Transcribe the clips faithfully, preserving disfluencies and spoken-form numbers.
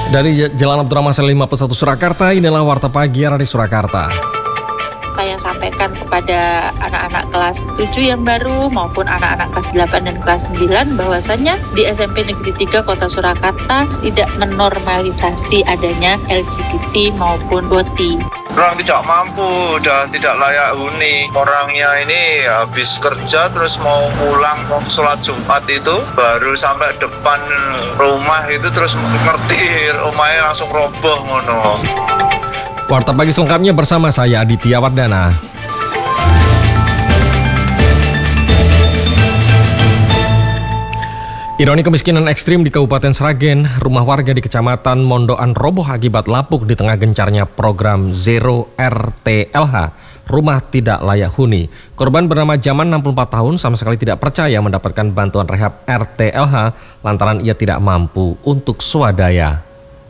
Dari Jalan Abdurrahman Saleh lima puluh satu Surakarta, inilah Warta Pagi R R I Surakarta. Saya sampaikan kepada anak-anak kelas tujuh yang baru maupun anak-anak kelas delapan dan kelas sembilan bahwasannya di S M P Negeri tiga Kota Surakarta tidak menormalisasi adanya L G B T maupun boti. Orang tidak mampu, udah tidak layak huni. Orangnya ini habis kerja terus mau pulang mau sholat Jumat itu baru sampai depan rumah itu terus ngerti rumahnya langsung roboh ngono. Warta Pagi selengkapnya bersama saya Aditya Wardana. Ironi kemiskinan ekstrim di Kabupaten Sragen, rumah warga di Kecamatan Mondokan roboh akibat lapuk di tengah gencarnya program Zero R T L H, rumah tidak layak huni. Korban bernama Jaman enam puluh empat tahun sama sekali tidak percaya mendapatkan bantuan rehab R T L H lantaran ia tidak mampu untuk swadaya.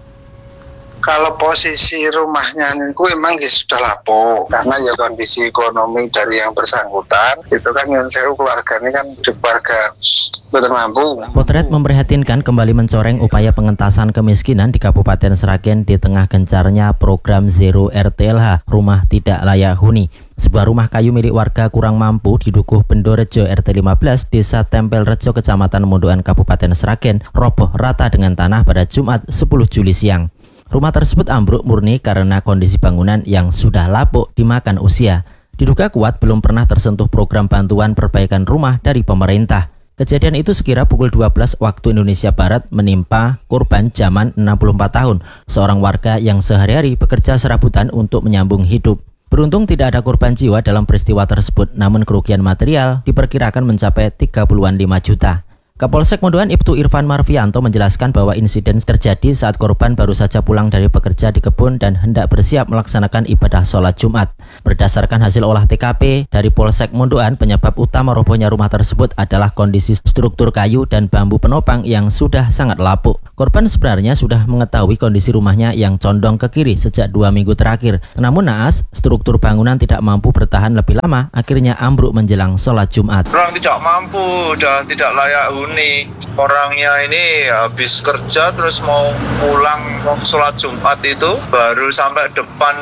Kalau posisi rumahnya itu emang sudah lapuk karena ya kondisi ekonomi dari yang bersangkutan itu kan yang saya keluarganya kan keluarga bermampu. Potret memprihatinkan kembali mencoreng upaya pengentasan kemiskinan di Kabupaten Sragen di tengah gencarnya program Zero R T L H, rumah tidak layak huni. Sebuah rumah kayu milik warga kurang mampu di Dukuh Bendorejo R T lima belas Desa Tempel Rejo Kecamatan Mondokan Kabupaten Sragen roboh rata dengan tanah pada Jumat sepuluh Juli siang. Rumah tersebut ambruk murni karena kondisi bangunan yang sudah lapuk dimakan usia. Diduga kuat belum pernah tersentuh program bantuan perbaikan rumah dari pemerintah. Kejadian itu sekira pukul dua belas waktu Indonesia Barat menimpa korban Jaman enam puluh empat tahun, seorang warga yang sehari-hari bekerja serabutan untuk menyambung hidup. Beruntung tidak ada korban jiwa dalam peristiwa tersebut, namun kerugian material diperkirakan mencapai tiga puluh lima juta. Kapolsek Mondokan Ibtu Irfan Marvianto menjelaskan bahwa insiden terjadi saat korban baru saja pulang dari bekerja di kebun dan hendak bersiap melaksanakan ibadah sholat Jumat. Berdasarkan hasil olah T K P dari Polsek Mondokan, penyebab utama robohnya rumah tersebut adalah kondisi struktur kayu dan bambu penopang yang sudah sangat lapuk. Korban sebenarnya sudah mengetahui kondisi rumahnya yang condong ke kiri sejak dua minggu terakhir. Namun naas, struktur bangunan tidak mampu bertahan lebih lama, akhirnya ambruk menjelang sholat Jumat. Orang tidak mampu, udah tidak layak huni. Orangnya ini habis kerja terus mau pulang mau sholat Jumat itu baru sampai depan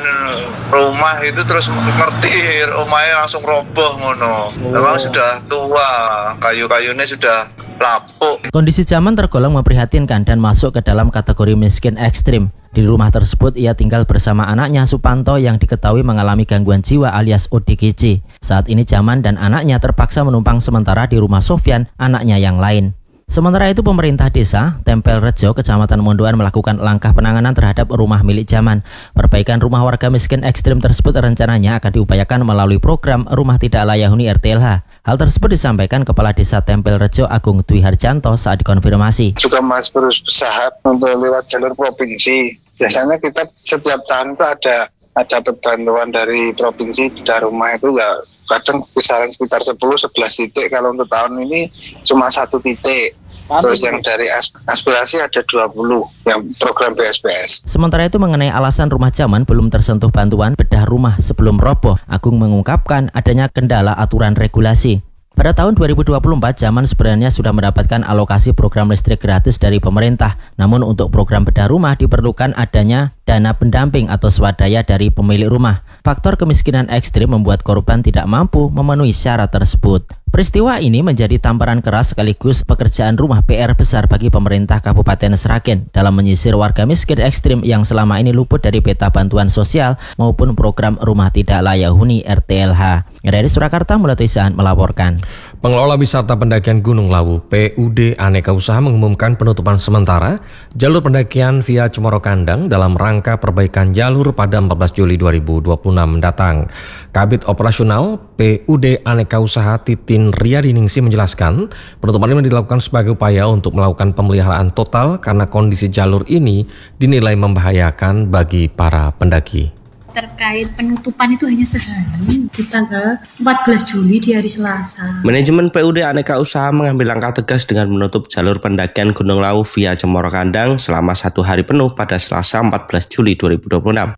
rumah itu terus ngerti rumahnya langsung roboh ngono. Memang sudah tua, kayu-kayunya sudah lapuk. Kondisi Jaman tergolong memprihatinkan dan masuk ke dalam kategori miskin ekstrim. Di rumah tersebut ia tinggal bersama anaknya Supanto yang diketahui mengalami gangguan jiwa alias O D G J. Saat ini Jaman dan anaknya terpaksa menumpang sementara di rumah Sofyan, anaknya yang lain. Sementara itu pemerintah desa Tempel Rejo Kecamatan Mondokan melakukan langkah penanganan terhadap rumah milik Jaman. Perbaikan rumah warga miskin ekstrim tersebut rencananya akan diupayakan melalui program Rumah Tidak Layak Huni R T L H. Hal tersebut disampaikan Kepala Desa Tempel Rejo Agung Dwi Harjanto saat dikonfirmasi. Juga Mas berusaha untuk lewat jalur provinsi. Biasanya kita setiap tahun itu ada ada bantuan dari provinsi bedah rumah itu ya kadang kisaran sekitar sepuluh sebelas titik. Kalau untuk tahun ini cuma satu titik. Terus yang dari aspirasi ada dua puluh yang program B S B S. Sementara itu mengenai alasan rumah Jaman belum tersentuh bantuan bedah rumah sebelum roboh, Agung mengungkapkan adanya kendala aturan regulasi. Pada tahun dua ribu dua puluh empat, Jaman sebenarnya sudah mendapatkan alokasi program listrik gratis dari pemerintah. Namun untuk program bedah rumah diperlukan adanya dana pendamping atau swadaya dari pemilik rumah. Faktor kemiskinan ekstrim membuat korban tidak mampu memenuhi syarat tersebut. Peristiwa ini menjadi tamparan keras sekaligus pekerjaan rumah P R besar bagi pemerintah Kabupaten Sragen dalam menyisir warga miskin ekstrim yang selama ini luput dari peta bantuan sosial maupun program Rumah Tidak Layak Huni R T L H. Dari Surakarta, Mulatu Isaan melaporkan. Pengelola wisata pendakian Gunung Lawu P U D Aneka Usaha mengumumkan penutupan sementara jalur pendakian via Cemoro Kandang dalam rangka perbaikan jalur pada empat belas Juli dua ribu dua puluh enam mendatang. Kabid Operasional P U D Aneka Usaha Titin Riyadiningsi menjelaskan penutupan ini dilakukan sebagai upaya untuk melakukan pemeliharaan total karena kondisi jalur ini dinilai membahayakan bagi para pendaki. Terkait penutupan itu hanya sehari di tanggal empat belas Juli di hari Selasa. Manajemen P U D Aneka Usaha mengambil langkah tegas dengan menutup jalur pendakian Gunung Lawu via Cemoro Kandang selama satu hari penuh pada Selasa empat belas Juli dua ribu dua puluh enam.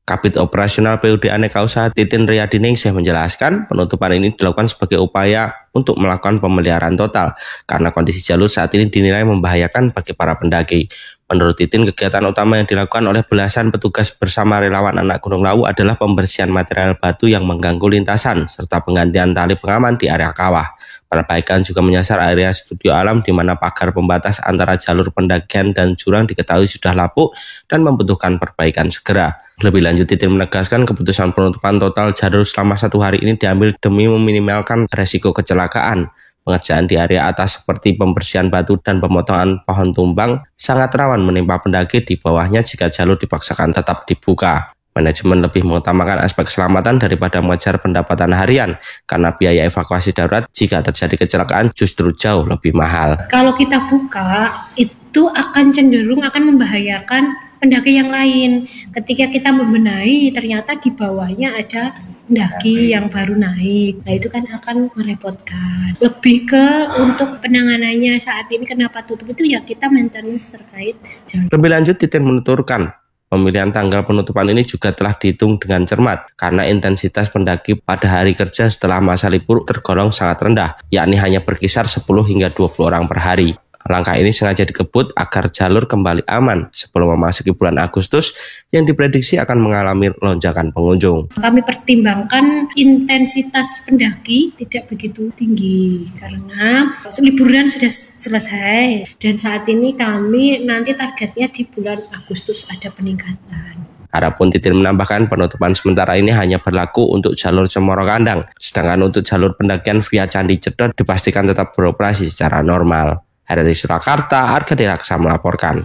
Kabid Operasional P U D Aneka Usaha Titin Riyadiningsih menjelaskan penutupan ini dilakukan sebagai upaya untuk melakukan pemeliharaan total karena kondisi jalur saat ini dinilai membahayakan bagi para pendaki. Menurut Titin, kegiatan utama yang dilakukan oleh belasan petugas bersama relawan anak Gunung Lawu adalah pembersihan material batu yang mengganggu lintasan serta penggantian tali pengaman di area kawah. Perbaikan juga menyasar area studio alam di mana pagar pembatas antara jalur pendakian dan jurang diketahui sudah lapuk dan membutuhkan perbaikan segera. Lebih lanjut, Titin menegaskan keputusan penutupan total jalur selama satu hari ini diambil demi meminimalkan resiko kecelakaan. Pengerjaan di area atas seperti pembersihan batu dan pemotongan pohon tumbang sangat rawan menimpa pendaki di bawahnya jika jalur dipaksakan tetap dibuka. Manajemen lebih mengutamakan aspek keselamatan daripada mengejar pendapatan harian karena biaya evakuasi darurat jika terjadi kecelakaan justru jauh lebih mahal. Kalau kita buka, itu akan cenderung akan membahayakan pendaki yang lain. Ketika kita membenahi, ternyata di bawahnya ada pendaki yang baru naik. Nah, itu kan akan merepotkan. Lebih ke untuk penanganannya saat ini kenapa tutup itu ya kita maintenance terkait jalur. Lebih lanjut, Titin menuturkan pemilihan tanggal penutupan ini juga telah dihitung dengan cermat karena intensitas pendaki pada hari kerja setelah masa libur tergolong sangat rendah, yakni hanya berkisar sepuluh hingga dua puluh orang per hari. Langkah ini sengaja dikebut agar jalur kembali aman sebelum memasuki bulan Agustus yang diprediksi akan mengalami lonjakan pengunjung. Kami pertimbangkan intensitas pendaki tidak begitu tinggi karena liburan sudah selesai dan saat ini kami nanti targetnya di bulan Agustus ada peningkatan. Adapun Titin menambahkan penutupan sementara ini hanya berlaku untuk jalur Cemoro Kandang, sedangkan untuk jalur pendakian via Candi Cedhot dipastikan tetap beroperasi secara normal. Dari Surakarta, Arga Diraksa melaporkan.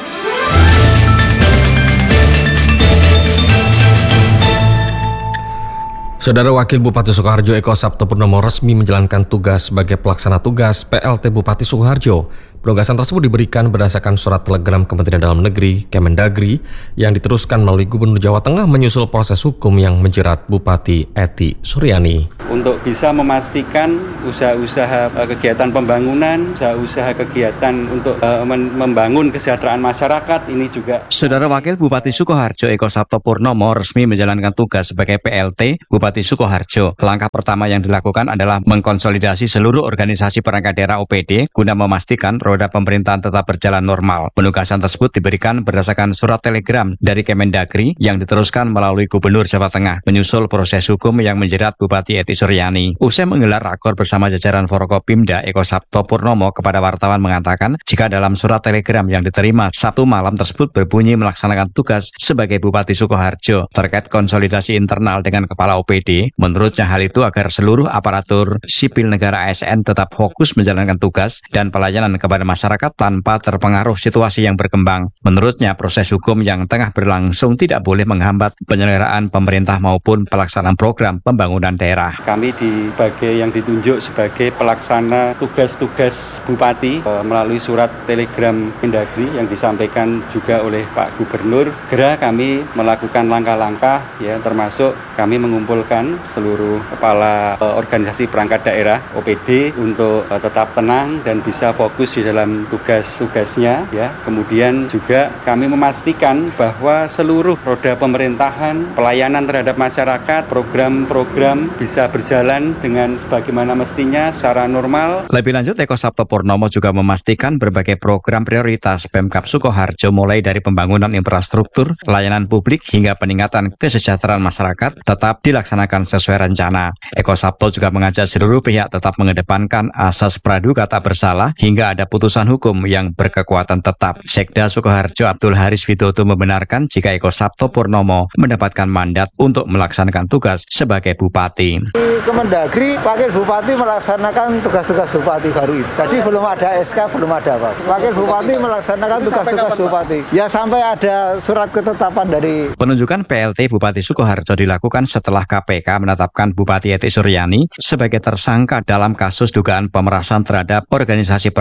Saudara Wakil Bupati Sukoharjo Eko Sabto Purnomo resmi menjalankan tugas sebagai pelaksana tugas P L T Bupati Sukoharjo. Penugasan tersebut diberikan berdasarkan surat telegram Kementerian Dalam Negeri Kemendagri yang diteruskan melalui Gubernur Jawa Tengah menyusul proses hukum yang menjerat Bupati Ety Suryani. Untuk bisa memastikan usaha-usaha kegiatan pembangunan, usaha-usaha kegiatan untuk uh, membangun kesejahteraan masyarakat ini juga. Saudara Wakil Bupati Sukoharjo Eko Sabto Purnomo resmi menjalankan tugas sebagai P L T Bupati Sukoharjo. Langkah pertama yang dilakukan adalah mengkonsolidasi seluruh organisasi perangkat daerah O P D guna memastikan roda pemerintahan tetap berjalan normal. Penugasan tersebut diberikan berdasarkan surat telegram dari Kemendagri yang diteruskan melalui Gubernur Jawa Tengah menyusul proses hukum yang menjerat Bupati Ety Suryani. Usai menggelar rakor bersama jajaran Forkopimda, Eko Sabto Purnomo kepada wartawan mengatakan jika dalam surat telegram yang diterima Sabtu malam tersebut berbunyi melaksanakan tugas sebagai Bupati Sukoharjo terkait konsolidasi internal dengan Kepala O P D, menurutnya hal itu agar seluruh aparatur sipil negara A S N tetap fokus menjalankan tugas dan pelayanan kepada masyarakat tanpa terpengaruh situasi yang berkembang. Menurutnya, proses hukum yang tengah berlangsung tidak boleh menghambat penyelenggaraan pemerintah maupun pelaksanaan program pembangunan daerah. Kami sebagai yang ditunjuk sebagai pelaksana tugas-tugas Bupati e, melalui surat telegram Kemendagri yang disampaikan juga oleh Pak Gubernur. Segera kami melakukan langkah-langkah ya termasuk kami mengumpulkan seluruh kepala e, organisasi perangkat daerah O P D untuk e, tetap tenang dan bisa fokus di dalam tugas-tugasnya ya. Kemudian juga kami memastikan bahwa seluruh roda pemerintahan, pelayanan terhadap masyarakat, program-program bisa berjalan dengan sebagaimana mestinya secara normal. Lebih lanjut, Eko Sabto Purnomo juga memastikan berbagai program prioritas Pemkab Sukoharjo mulai dari pembangunan infrastruktur, layanan publik hingga peningkatan kesejahteraan masyarakat tetap dilaksanakan sesuai rencana. Eko Sabto juga mengajak seluruh pihak tetap mengedepankan asas praduga tak bersalah hingga ada putusan hukum yang berkekuatan tetap. Sekda Sukoharjo Abdul Haris Widodo membenarkan jika Eko Sabto Purnomo mendapatkan mandat untuk melaksanakan tugas sebagai bupati. Kemendagri, Wakil Bupati melaksanakan tugas-tugas Bupati baru itu. Tadi belum ada S K, belum ada apa. Wakil Bupati melaksanakan tugas-tugas Bupati. Ya sampai ada surat ketetapan dari. Penunjukan P L T Bupati Sukoharjo dilakukan setelah K P K menetapkan Bupati Ety Suryani sebagai tersangka dalam kasus dugaan pemerasan terhadap organisasi perangkat daerah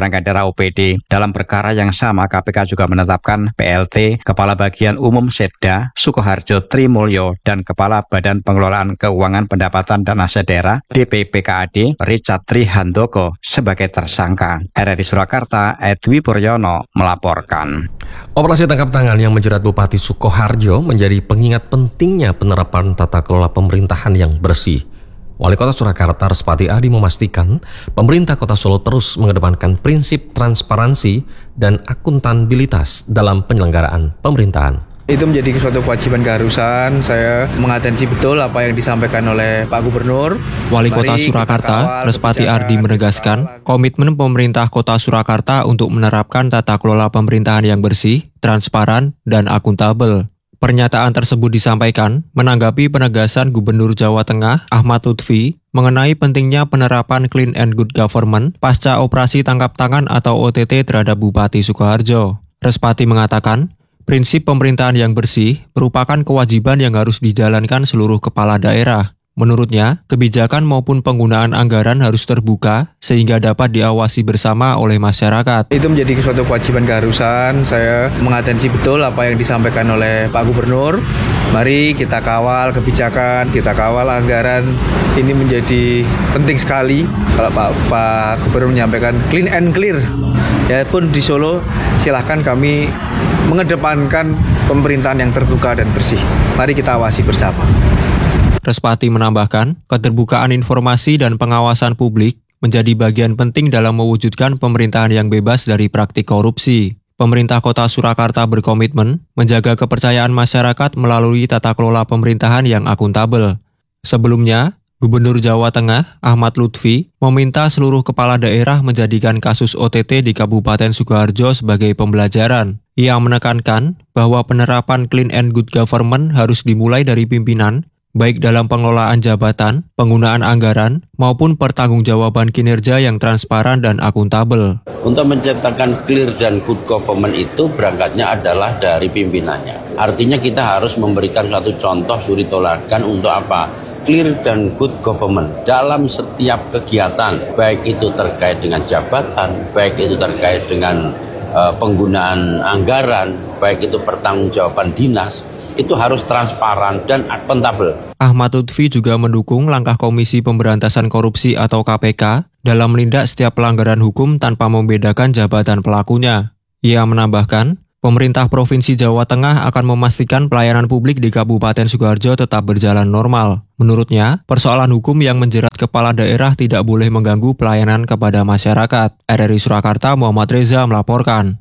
O P D. Dalam perkara yang sama, K P K juga menetapkan P L T, Kepala Bagian Umum Setda, Sukoharjo Trimulyo, dan Kepala Badan Pengelolaan Keuangan Pendapatan dan Aset Daerah, D P P K A D, Richard Trihandoko, sebagai tersangka. R R I Surakarta, Edwi Puryono melaporkan. Operasi tangkap tangan yang menjerat Bupati Sukoharjo menjadi pengingat pentingnya penerapan tata kelola pemerintahan yang bersih. Wali Kota Surakarta Respati Adi memastikan pemerintah Kota Solo terus mengedepankan prinsip transparansi dan akuntabilitas dalam penyelenggaraan pemerintahan. Itu menjadi suatu kewajiban keharusan. Saya mengatensi betul apa yang disampaikan oleh Pak Gubernur. Wali Kota Surakarta Respati Ardi menegaskan komitmen pemerintah Kota Surakarta untuk menerapkan tata kelola pemerintahan yang bersih, transparan, dan akuntabel. Pernyataan tersebut disampaikan menanggapi penegasan Gubernur Jawa Tengah Ahmad Lutfi mengenai pentingnya penerapan clean and good government pasca operasi tangkap tangan atau O T T terhadap Bupati Sukoharjo. Respati mengatakan, prinsip pemerintahan yang bersih merupakan kewajiban yang harus dijalankan seluruh kepala daerah. Menurutnya, kebijakan maupun penggunaan anggaran harus terbuka sehingga dapat diawasi bersama oleh masyarakat. Itu menjadi suatu kewajiban keharusan. Saya mengatensi betul apa yang disampaikan oleh Pak Gubernur. Mari kita kawal kebijakan, kita kawal anggaran. Ini menjadi penting sekali. Kalau Pak, Pak Gubernur menyampaikan clean and clear, ya pun di Solo silahkan kami mengedepankan pemerintahan yang terbuka dan bersih. Mari kita awasi bersama. Respati menambahkan, keterbukaan informasi dan pengawasan publik menjadi bagian penting dalam mewujudkan pemerintahan yang bebas dari praktik korupsi. Pemerintah Kota Surakarta berkomitmen menjaga kepercayaan masyarakat melalui tata kelola pemerintahan yang akuntabel. Sebelumnya, Gubernur Jawa Tengah Ahmad Lutfi meminta seluruh kepala daerah menjadikan kasus O T T di Kabupaten Sukoharjo sebagai pembelajaran. Ia menekankan bahwa penerapan clean and good government harus dimulai dari pimpinan, baik dalam pengelolaan jabatan, penggunaan anggaran, maupun pertanggungjawaban kinerja yang transparan dan akuntabel. Untuk menciptakan clear dan good government itu berangkatnya adalah dari pimpinannya. Artinya kita harus memberikan satu contoh suri toladan untuk apa? Clear dan good government dalam setiap kegiatan, baik itu terkait dengan jabatan, baik itu terkait dengan uh, penggunaan anggaran, baik itu pertanggungjawaban dinas, itu harus transparan dan akuntabel. Ahmad Lutfi juga mendukung langkah Komisi Pemberantasan Korupsi atau K P K dalam menindak setiap pelanggaran hukum tanpa membedakan jabatan pelakunya. Ia menambahkan, pemerintah Provinsi Jawa Tengah akan memastikan pelayanan publik di Kabupaten Sukoharjo tetap berjalan normal. Menurutnya, persoalan hukum yang menjerat kepala daerah tidak boleh mengganggu pelayanan kepada masyarakat. R R I Surakarta Muhammad Reza melaporkan.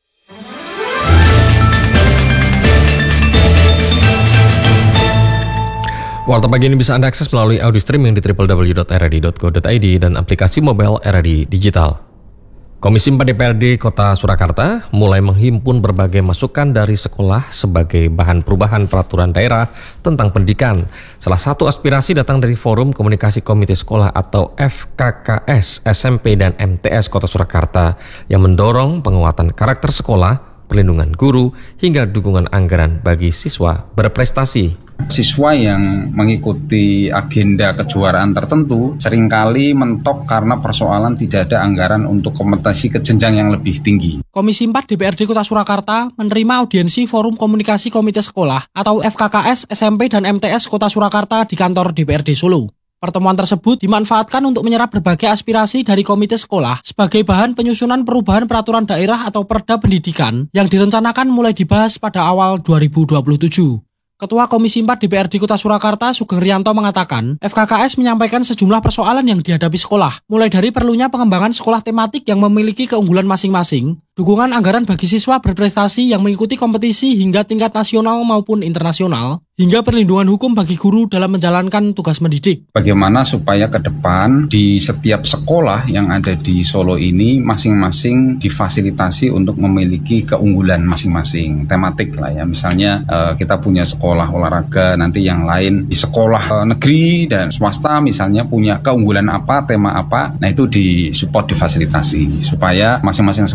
Warta pagi ini bisa Anda akses melalui audio streaming di w w w dot r r i dot co dot i d dan aplikasi mobile R R I Digital. Komisi empat D P R D Kota Surakarta mulai menghimpun berbagai masukan dari sekolah sebagai bahan perubahan peraturan daerah tentang pendidikan. Salah satu aspirasi datang dari Forum Komunikasi Komite Sekolah atau F K K S S M P dan M T S Kota Surakarta yang mendorong penguatan karakter sekolah, perlindungan guru, hingga dukungan anggaran bagi siswa berprestasi. Siswa yang mengikuti agenda kejuaraan tertentu seringkali mentok karena persoalan tidak ada anggaran untuk kompetisi ke jenjang yang lebih tinggi. Komisi empat D P R D Kota Surakarta menerima audiensi Forum Komunikasi Komite Sekolah atau F K K S S M P dan M T S Kota Surakarta di kantor D P R D Solo. Pertemuan tersebut dimanfaatkan untuk menyerap berbagai aspirasi dari komite sekolah sebagai bahan penyusunan perubahan peraturan daerah atau Perda Pendidikan yang direncanakan mulai dibahas pada awal dua ribu dua puluh tujuh. Ketua Komisi empat D P R D Kota Surakarta Sugeng Rianto mengatakan, F K K S menyampaikan sejumlah persoalan yang dihadapi sekolah, mulai dari perlunya pengembangan sekolah tematik yang memiliki keunggulan masing-masing, dukungan anggaran bagi siswa berprestasi yang mengikuti kompetisi hingga tingkat nasional maupun internasional, hingga perlindungan hukum bagi guru dalam menjalankan tugas mendidik. Bagaimana supaya ke depan di setiap sekolah yang ada di Solo ini masing-masing difasilitasi untuk memiliki keunggulan masing-masing, tematik lah ya. Misalnya eh, kita punya sekolah olahraga, nanti yang lain di sekolah negeri dan swasta misalnya punya keunggulan apa, tema apa, nah itu disupport, difasilitasi supaya masing-masing sekolah punya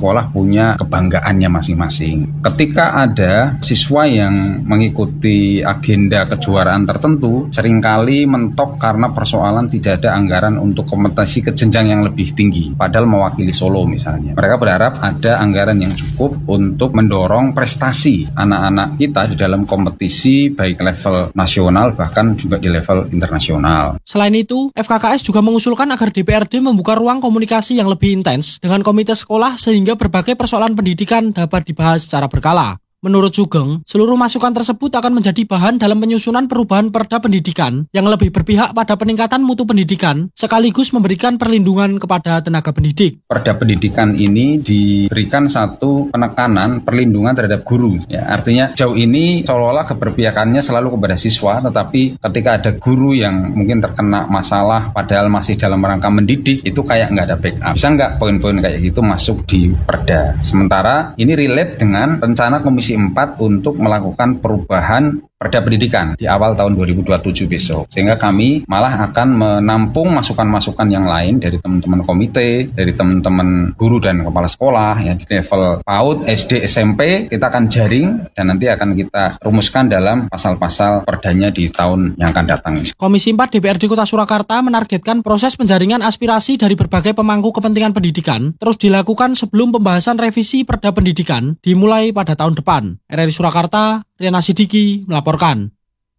punya kebanggaannya masing-masing. Ketika ada siswa yang mengikuti agenda kejuaraan tertentu, seringkali mentok karena persoalan tidak ada anggaran untuk kompetisi ke jenjang yang lebih tinggi, padahal mewakili Solo misalnya. Mereka berharap ada anggaran yang cukup untuk mendorong prestasi anak-anak kita di dalam kompetisi baik level nasional bahkan juga di level internasional. Selain itu, F K K S juga mengusulkan agar D P R D membuka ruang komunikasi yang lebih intens dengan komite sekolah sehingga berbagai persoalan pendidikan dapat dibahas secara berkala. Menurut Sugeng, seluruh masukan tersebut akan menjadi bahan dalam penyusunan perubahan Perda Pendidikan yang lebih berpihak pada peningkatan mutu pendidikan sekaligus memberikan perlindungan kepada tenaga pendidik. Perda Pendidikan ini diberikan satu penekanan perlindungan terhadap guru. Ya, artinya jauh ini seolah-olah keberpihakannya selalu kepada siswa, tetapi ketika ada guru yang mungkin terkena masalah padahal masih dalam rangka mendidik, itu kayak nggak ada backup. Bisa nggak poin-poin kayak gitu masuk di Perda? Sementara ini relate dengan rencana Komisi empat untuk melakukan perubahan Perda Pendidikan di awal tahun dua ribu dua puluh tujuh besok. Sehingga kami malah akan menampung masukan-masukan yang lain dari teman-teman komite, dari teman-teman guru dan kepala sekolah ya di level PAUD, S D, S M P. Kita akan jaring dan nanti akan kita rumuskan dalam pasal-pasal perdanya di tahun yang akan datang. Komisi empat D P R D Kota Surakarta menargetkan proses penjaringan aspirasi dari berbagai pemangku kepentingan pendidikan terus dilakukan sebelum pembahasan revisi Perda Pendidikan dimulai pada tahun depan. R R I Surakarta, Riana Sidiki melaporkan.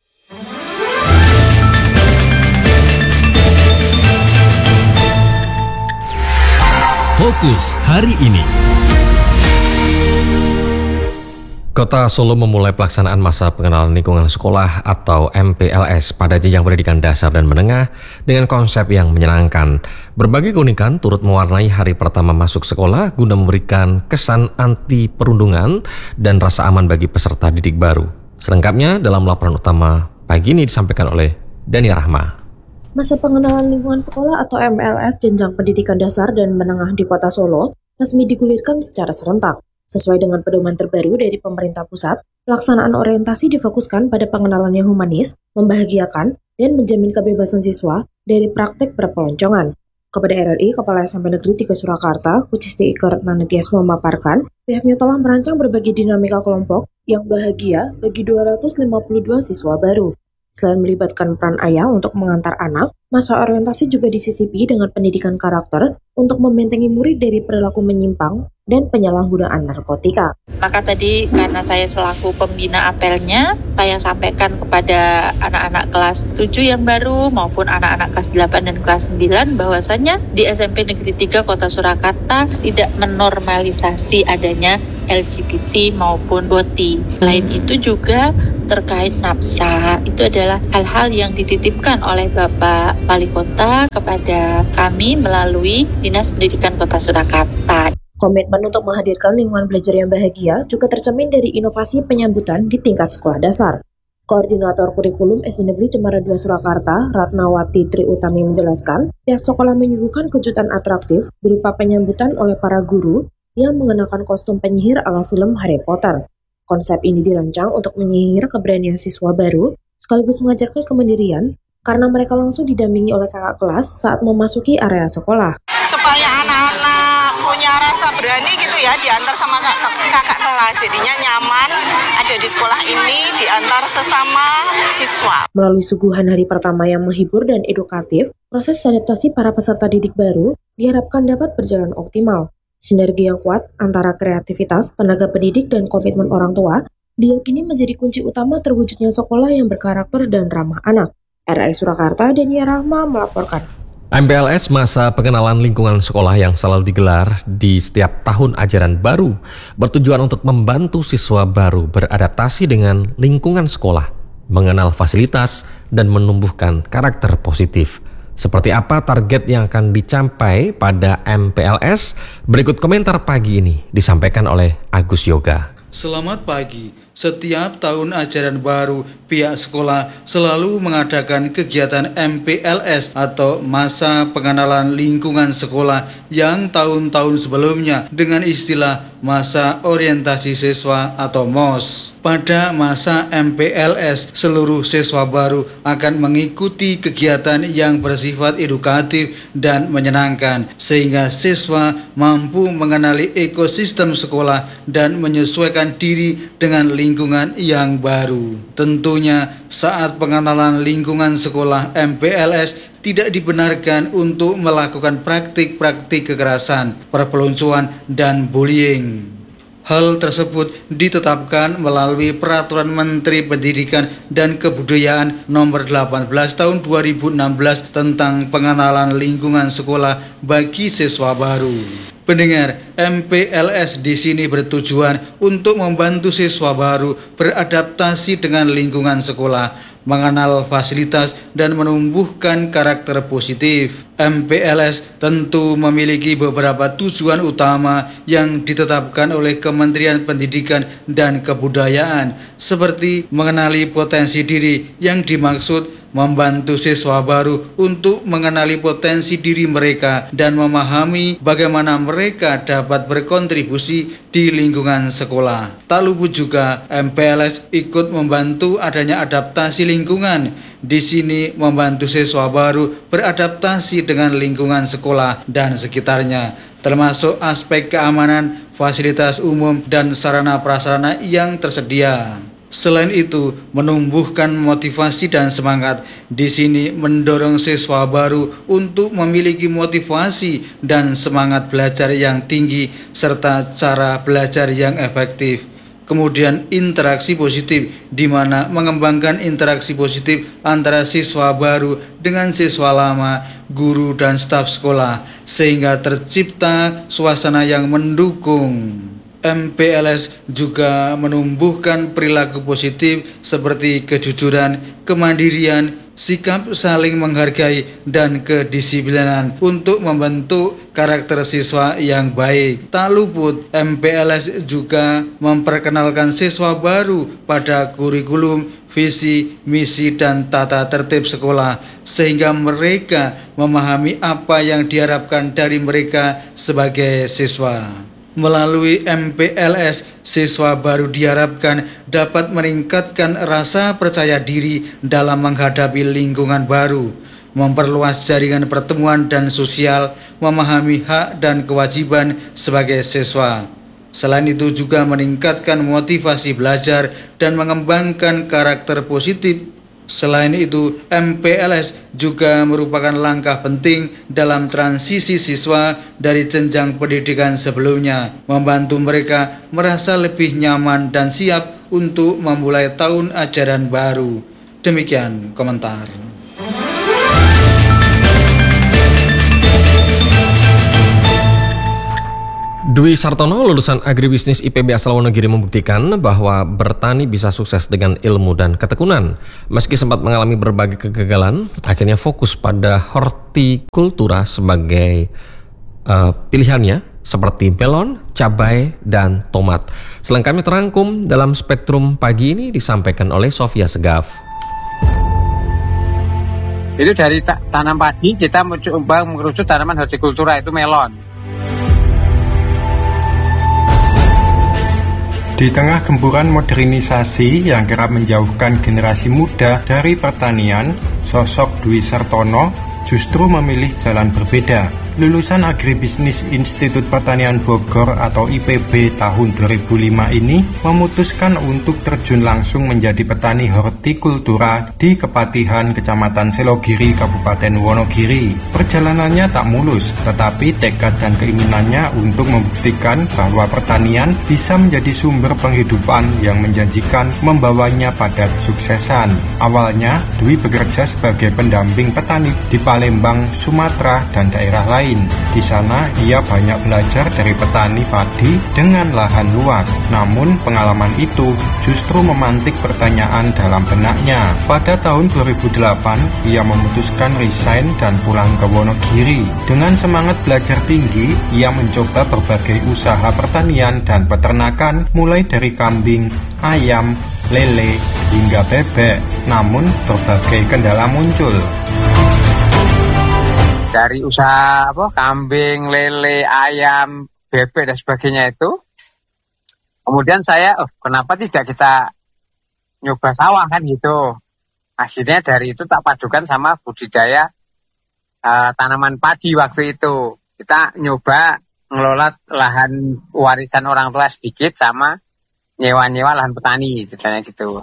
Fokus hari ini. Kota Solo memulai pelaksanaan masa pengenalan lingkungan sekolah atau M P L S pada jenjang pendidikan dasar dan menengah dengan konsep yang menyenangkan. Berbagai keunikan turut mewarnai hari pertama masuk sekolah guna memberikan kesan anti perundungan dan rasa aman bagi peserta didik baru. Selengkapnya dalam laporan utama pagi ini disampaikan oleh Dania Rahma. Masa pengenalan lingkungan sekolah atau M P L S jenjang pendidikan dasar dan menengah di Kota Solo resmi digulirkan secara serentak. Sesuai dengan pedoman terbaru dari pemerintah pusat, pelaksanaan orientasi difokuskan pada pengenalan yang humanis, membahagiakan, dan menjamin kebebasan siswa dari praktek perpeloncongan. Kepada R R I, Kepala S M P Negeri tiga Surakarta, Kucisti Iker Nanetias memaparkan, pihaknya telah merancang berbagai dinamika kelompok yang bahagia bagi dua ratus lima puluh dua siswa baru. Selain melibatkan peran ayah untuk mengantar anak, masa orientasi juga disisipi dengan pendidikan karakter untuk membentengi murid dari perilaku menyimpang dan penyalahgunaan narkotika. Maka tadi karena saya selaku pembina apelnya, saya sampaikan kepada anak-anak kelas tujuh yang baru maupun anak-anak kelas delapan dan kelas sembilan bahwasannya di S M P Negeri tiga Kota Surakarta tidak menormalisasi adanya L G B T maupun B O T I. Selain itu juga terkait nafsa, itu adalah hal-hal yang dititipkan oleh Bapak Wali Kota kepada kami melalui Dinas Pendidikan Kota Surakarta. Komitmen untuk menghadirkan lingkungan belajar yang bahagia juga tercermin dari inovasi penyambutan di tingkat sekolah dasar. Koordinator Kurikulum S D Negeri Cemara dua Surakarta, Ratnawati Triutami menjelaskan, pihak sekolah menyuguhkan kejutan atraktif berupa penyambutan oleh para guru yang mengenakan kostum penyihir ala film Harry Potter. Konsep ini dirancang untuk menyihir keberanian siswa baru, sekaligus mengajarkan kemandirian, karena mereka langsung didampingi oleh kakak kelas saat memasuki area sekolah. Supaya anak-anak punya rasa berani gitu ya, diantar sama kakak, kakak kelas, jadinya nyaman ada di sekolah ini, diantar sesama siswa. Melalui suguhan hari pertama yang menghibur dan edukatif, proses adaptasi para peserta didik baru diharapkan dapat berjalan optimal. Sinergi yang kuat antara kreativitas, tenaga pendidik, dan komitmen orang tua diyakini menjadi kunci utama terwujudnya sekolah yang berkarakter dan ramah anak. R R I Surakarta, Dania Rahma melaporkan. M P L S masa pengenalan lingkungan sekolah yang selalu digelar di setiap tahun ajaran baru bertujuan untuk membantu siswa baru beradaptasi dengan lingkungan sekolah, mengenal fasilitas, dan menumbuhkan karakter positif. Seperti apa target yang akan dicapai pada M P L S? Berikut komentar pagi ini disampaikan oleh Agus Yoga. Selamat pagi. Setiap tahun ajaran baru, pihak sekolah selalu mengadakan kegiatan M P L S atau masa pengenalan lingkungan sekolah yang tahun-tahun sebelumnya dengan istilah masa orientasi siswa atau M O S. Pada masa M P L S, seluruh siswa baru akan mengikuti kegiatan yang bersifat edukatif dan menyenangkan, sehingga siswa mampu mengenali ekosistem sekolah dan menyesuaikan diri dengan lingkungan yang baru. Tentunya, saat pengenalan lingkungan sekolah, M P L S tidak dibenarkan untuk melakukan praktik-praktik kekerasan, perpeloncoan, dan bullying. Hal tersebut ditetapkan melalui Peraturan Menteri Pendidikan dan Kebudayaan Nomor delapan belas Tahun dua ribu enam belas tentang pengenalan lingkungan sekolah bagi siswa baru. Pendengar, M P L S di sini bertujuan untuk membantu siswa baru beradaptasi dengan lingkungan sekolah, mengenal fasilitas, dan menumbuhkan karakter positif. M P L S tentu memiliki beberapa tujuan utama yang ditetapkan oleh Kementerian Pendidikan dan Kebudayaan, seperti mengenali potensi diri yang dimaksud membantu siswa baru untuk mengenali potensi diri mereka dan memahami bagaimana mereka dapat berkontribusi di lingkungan sekolah. Tak luput juga, M P L S ikut membantu adanya adaptasi lingkungan. Di sini membantu siswa baru beradaptasi dengan lingkungan sekolah dan sekitarnya, termasuk aspek keamanan, fasilitas umum, dan sarana prasarana yang tersedia. Selain itu, menumbuhkan motivasi dan semangat. Di sini mendorong siswa baru untuk memiliki motivasi dan semangat belajar yang tinggi serta cara belajar yang efektif. Kemudian interaksi positif, di mana mengembangkan interaksi positif antara siswa baru dengan siswa lama, guru, dan staf sekolah, sehingga tercipta suasana yang mendukung. M P L S juga menumbuhkan perilaku positif seperti kejujuran, kemandirian, sikap saling menghargai, dan kedisiplinan untuk membentuk karakter siswa yang baik. Tak luput, M P L S juga memperkenalkan siswa baru pada kurikulum, visi, misi, dan tata tertib sekolah, sehingga mereka memahami apa yang diharapkan dari mereka sebagai siswa. Melalui M P L S, siswa baru diharapkan dapat meningkatkan rasa percaya diri dalam menghadapi lingkungan baru, memperluas jaringan pertemuan dan sosial, memahami hak dan kewajiban sebagai siswa. Selain itu juga meningkatkan motivasi belajar dan mengembangkan karakter positif. Selain itu, M P L S juga merupakan langkah penting dalam transisi siswa dari jenjang pendidikan sebelumnya, membantu mereka merasa lebih nyaman dan siap untuk memulai tahun ajaran baru. Demikian komentar. Dwi Sartono, lulusan agribisnis I P B asal Wonogiri, membuktikan bahwa bertani bisa sukses dengan ilmu dan ketekunan. Meski sempat mengalami berbagai kegagalan, akhirnya fokus pada hortikultura sebagai uh, pilihannya, seperti melon, cabai, dan tomat. Selengkapnya terangkum dalam Spektrum pagi ini disampaikan oleh Sofia Segaf. Itu dari ta- tanam padi kita mencoba mengerucut tanaman hortikultura, itu melon. Di tengah gempuran modernisasi yang kerap menjauhkan generasi muda dari pertanian, sosok Dwi Sartono justru memilih jalan berbeda. Lulusan Agribisnis Institut Pertanian Bogor atau I P B tahun dua ribu lima ini memutuskan untuk terjun langsung menjadi petani hortikultura di Kepatihan, Kecamatan Selogiri, Kabupaten Wonogiri. Perjalanannya tak mulus, tetapi tekad dan keinginannya untuk membuktikan bahwa pertanian bisa menjadi sumber penghidupan yang menjanjikan membawanya pada kesuksesan. Awalnya, Dwi bekerja sebagai pendamping petani di Palembang, Sumatera, dan daerah lain. Di sana ia banyak belajar dari petani padi dengan lahan luas. Namun pengalaman itu justru memantik pertanyaan dalam benaknya. Pada tahun dua ribu delapan ia memutuskan resign dan pulang ke Wonogiri. Dengan semangat belajar tinggi, ia mencoba berbagai usaha pertanian dan peternakan, mulai dari kambing, ayam, lele, hingga bebek. Namun berbagai kendala muncul. Dari usaha apa kambing, lele, ayam, bebek dan sebagainya itu Kemudian saya, oh kenapa tidak kita nyoba sawah kan gitu. Akhirnya dari itu tak padukan sama budidaya uh, tanaman padi waktu itu. Kita nyoba ngelola lahan warisan orang tua sedikit sama nyewa-nyewa lahan petani, ceritanya gitu.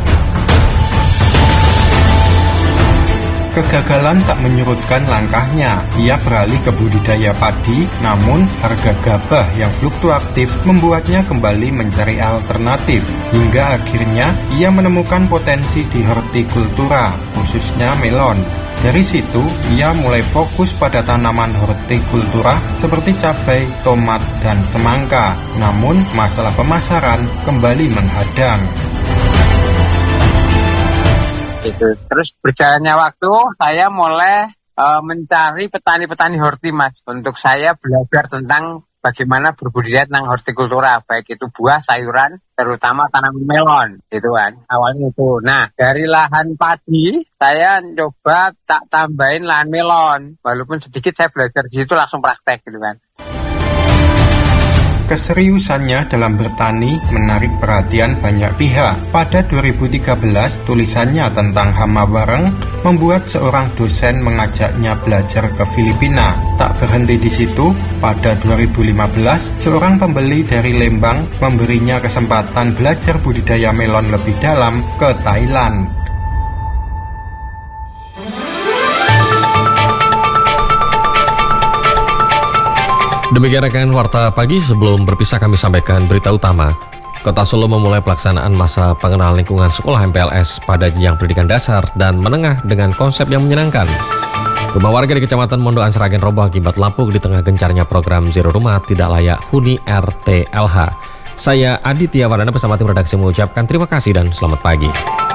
Kegagalan tak menyurutkan langkahnya. Ia beralih ke budidaya padi, namun harga gabah yang fluktuatif membuatnya kembali mencari alternatif. Hingga akhirnya ia menemukan potensi di hortikultura, khususnya melon. Dari situ, ia mulai fokus pada tanaman hortikultura seperti cabai, tomat, dan semangka. Namun, masalah pemasaran kembali menghadang. Gitu. Terus berjalannya waktu, saya mulai uh, mencari petani-petani horti, Mas. Untuk saya belajar tentang bagaimana berbudidaya tentang hortikultura, baik itu buah, sayuran, terutama tanaman melon, gitu kan. Awalnya itu. Nah, dari lahan padi, saya coba tak tambahin lahan melon. Walaupun sedikit saya belajar di situ langsung praktek, gitu kan. Keseriusannya dalam bertani menarik perhatian banyak pihak. Pada dua ribu tiga belas, tulisannya tentang hama wareng membuat seorang dosen mengajaknya belajar ke Filipina. Tak berhenti di situ, pada dua ribu lima belas, seorang pembeli dari Lembang memberinya kesempatan belajar budidaya melon lebih dalam ke Thailand. Demikian rekan Warta Pagi, sebelum berpisah kami sampaikan berita utama. Kota Solo memulai pelaksanaan masa pengenalan lingkungan sekolah M P L S pada jenjang pendidikan dasar dan menengah dengan konsep yang menyenangkan. Rumah warga di Kecamatan Mondoan Sragen roboh akibat lampu di tengah gencarnya program Zero Rumah Tidak Layak Huni R T L H. Saya Aditya Wardana bersama tim redaksi mengucapkan terima kasih dan selamat pagi.